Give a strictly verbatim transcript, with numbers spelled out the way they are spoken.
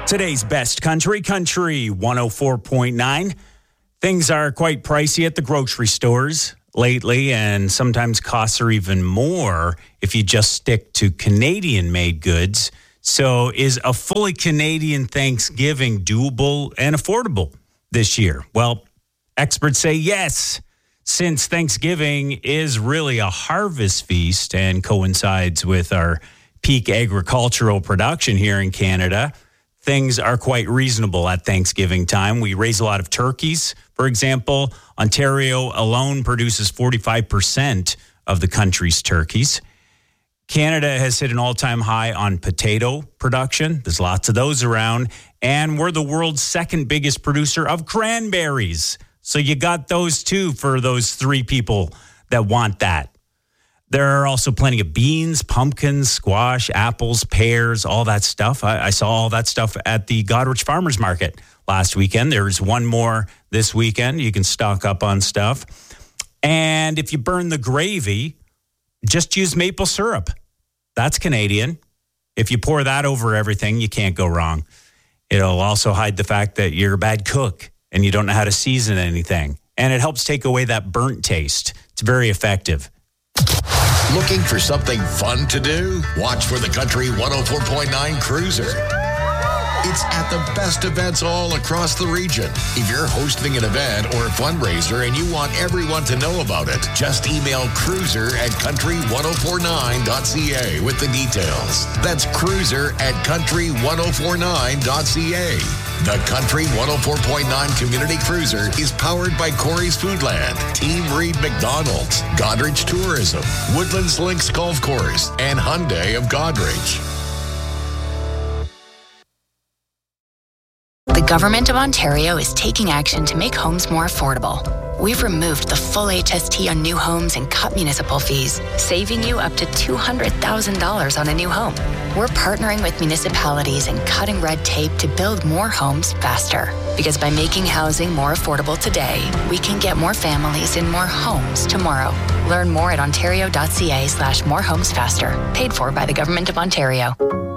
Today's best country, Country one oh four point nine. Things are quite pricey at the grocery stores lately, and sometimes costs are even more if you just stick to Canadian-made goods. So is a fully Canadian Thanksgiving doable and affordable this year? Well, experts say yes, since Thanksgiving is really a harvest feast and coincides with our peak agricultural production here in Canada. Things are quite reasonable at Thanksgiving time. We raise a lot of turkeys. For example, Ontario alone produces forty-five percent of the country's turkeys. Canada has hit an all-time high on potato production. There's lots of those around. And we're the world's second biggest producer of cranberries. So you got those too for those three people that want that. There are also plenty of beans, pumpkins, squash, apples, pears, all that stuff. I, I saw all that stuff at the Goderich Farmers Market last weekend. There's one more this weekend. You can stock up on stuff. And if you burn the gravy, just use maple syrup. That's Canadian. If you pour that over everything, you can't go wrong. It'll also hide the fact that you're a bad cook and you don't know how to season anything. And it helps take away that burnt taste. It's very effective. Looking for something fun to do? Watch for the Country one oh four point nine Cruiser. It's at the best events all across the region. If you're hosting an event or a fundraiser and you want everyone to know about it, just email cruiser at country ten forty-nine dot c a with the details. That's cruiser at country ten forty-nine dot c a. The Country one oh four point nine Community Cruiser is powered by Corey's Foodland, Team Reed McDonald's, Goderich Tourism, Woodlands Links Golf Course, and Hyundai of Goderich. The Government of Ontario is taking action to make homes more affordable. We've removed the full H S T on new homes and cut municipal fees, saving you up to two hundred thousand dollars on a new home. We're partnering with municipalities and cutting red tape to build more homes faster. Because by making housing more affordable today, we can get more families in more homes tomorrow. Learn more at ontario.ca slash more homes faster. Paid for by the Government of Ontario.